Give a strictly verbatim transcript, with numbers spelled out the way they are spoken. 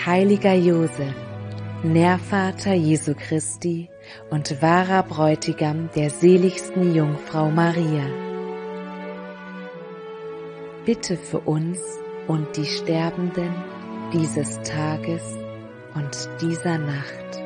Heiliger Josef, Nährvater Jesu Christi und wahrer Bräutigam der seligsten Jungfrau Maria, bitte für uns und die Sterbenden dieses Tages und dieser Nacht.